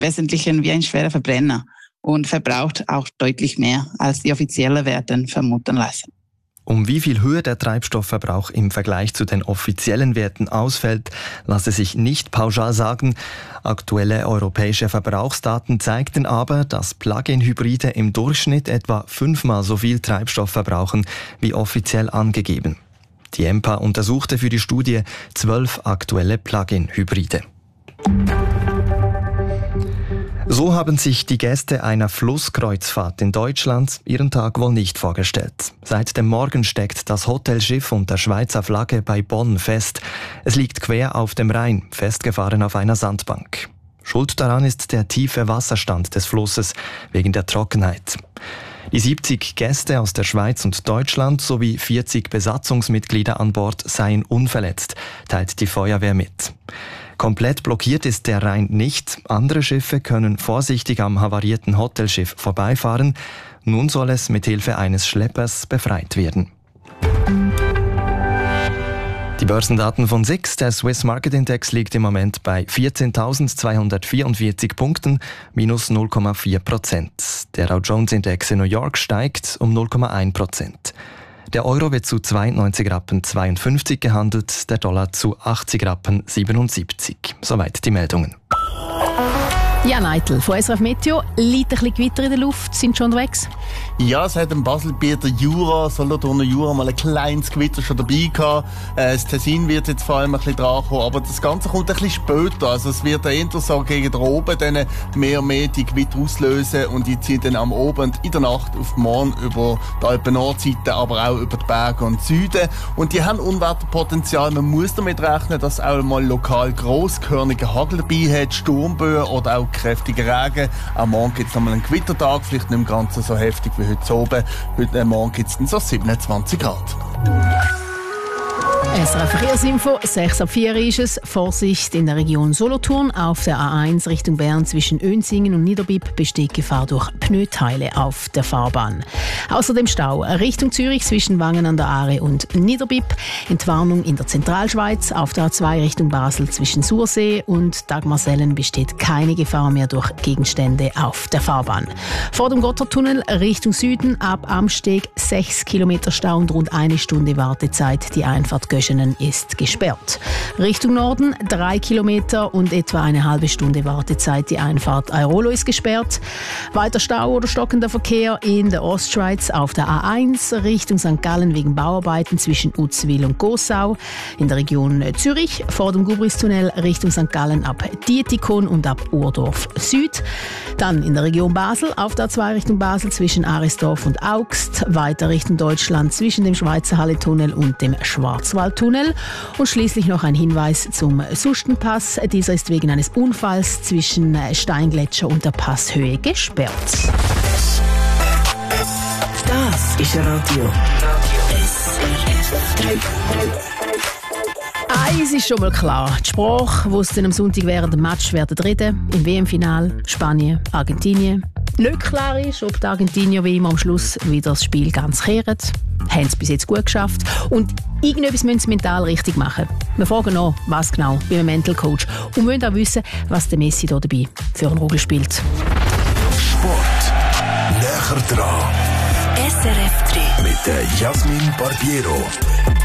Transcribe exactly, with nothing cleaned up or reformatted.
Wesentlich wie ein schwerer Verbrenner und verbraucht auch deutlich mehr, als die offiziellen Werte vermuten lassen. Um wie viel höher der Treibstoffverbrauch im Vergleich zu den offiziellen Werten ausfällt, lasse sich nicht pauschal sagen. Aktuelle europäische Verbrauchsdaten zeigten aber, dass Plug-in-Hybride im Durchschnitt etwa fünfmal so viel Treibstoff verbrauchen wie offiziell angegeben. Die E M P A untersuchte für die Studie zwölf aktuelle Plug-in-Hybride. So haben sich die Gäste einer Flusskreuzfahrt in Deutschland ihren Tag wohl nicht vorgestellt. Seit dem Morgen steckt das Hotelschiff unter Schweizer Flagge bei Bonn fest. Es liegt quer auf dem Rhein, festgefahren auf einer Sandbank. Schuld daran ist der tiefe Wasserstand des Flusses wegen der Trockenheit. Die siebzig Gäste aus der Schweiz und Deutschland sowie vierzig Besatzungsmitglieder an Bord seien unverletzt, teilt die Feuerwehr mit. Komplett blockiert ist der Rhein nicht. Andere Schiffe können vorsichtig am havarierten Hotelschiff vorbeifahren. Nun soll es mit Hilfe eines Schleppers befreit werden. Die Börsendaten von S I X, der Swiss Market Index, liegt im Moment bei vierzehntausendzweihundertvierundvierzig Punkten, minus null Komma vier Prozent. Der Dow Jones Index in New York steigt um null Komma eins Prozent. Der Euro wird zu zweiundneunzig Rappen zweiundfünfzig gehandelt, der Dollar zu achtzig Rappen siebenundsiebzig. Soweit die Meldungen. Ja, Neitel, von S R F Meteo, liegt ein bisschen Gewitter in der Luft, sind schon unterwegs? Ja, es hat im Baselbieter Jura, Solothurner Jura, mal ein kleines Gewitter schon dabei gehabt. Äh, das Tessin wird jetzt vor allem ein bisschen dran kommen, aber das Ganze kommt ein bisschen später. Also es wird eher so gegen den Oben dann mehr und mehr die Gewitter auslösen und die ziehen dann am Abend in der Nacht auf morgen über die Alpen-Nordseite, aber auch über die Berge und Süden. Und die haben Unwetterpotenzial. Man muss damit rechnen, dass auch mal lokal grosskörniger Hagel dabei hat, Sturmböen oder auch kräftiger Regen. Am Morgen gibt es nochmal einen Gewittertag, vielleicht nicht im Ganzen so heftig wie heute oben. Heute Morgen gibt es dann so siebenundzwanzig Grad. S R F Verkehrsinfo, sechs ab vier ist es. Vorsicht in der Region Solothurn. Auf der A eins Richtung Bern zwischen Önsingen und Niederbipp besteht Gefahr durch Pneuteile auf der Fahrbahn. Außerdem Stau Richtung Zürich zwischen Wangen an der Aare und Niederbipp. Entwarnung in der Zentralschweiz. Auf der A zwei Richtung Basel zwischen Sursee und Dagmarsellen besteht keine Gefahr mehr durch Gegenstände auf der Fahrbahn. Vor dem Gotthardtunnel Richtung Süden ab Amsteg sechs Kilometer Stau und rund eine Stunde Wartezeit. Die Einfahrt Göschenen ist gesperrt. Richtung Norden drei Kilometer und etwa eine halbe Stunde Wartezeit. Die Einfahrt Airolo ist gesperrt. Weiter Stau oder stockender Verkehr in der Ostschweiz auf der A eins Richtung Sankt Gallen wegen Bauarbeiten zwischen Uzwil und Gossau. In der Region Zürich vor dem Gubristunnel Richtung Sankt Gallen ab Dietikon und ab Urdorf Süd. Dann in der Region Basel auf der A zwei Richtung Basel zwischen Arisdorf und Augst. Weiter Richtung Deutschland zwischen dem Schweizer Halletunnel und dem Schwarzwaldtunnel. Und schließlich noch ein Hinweis zum Sustenpass. Dieser ist wegen eines Unfalls zwischen Steingletscher und der Passhöhe gesperrt. Das ist Radio. S R F drei. Eins ist schon mal klar. Die Sprache, die es dann am Sonntag während dem Match werden reden, im W M-Final Spanien, Argentinien. Nicht klar ist, ob die Argentinier wie immer am Schluss wieder das Spiel ganz kehren. Haben es bis jetzt gut geschafft. Und irgendetwas müssen sie mental richtig machen. Wir fragen noch, was genau, bei einem Mental Coach. Und wollen auch wissen, was der Messi hier dabei für einen Rogel spielt. Sport. Näher dran. S R F drei. Mit der Jasmin Barbiero.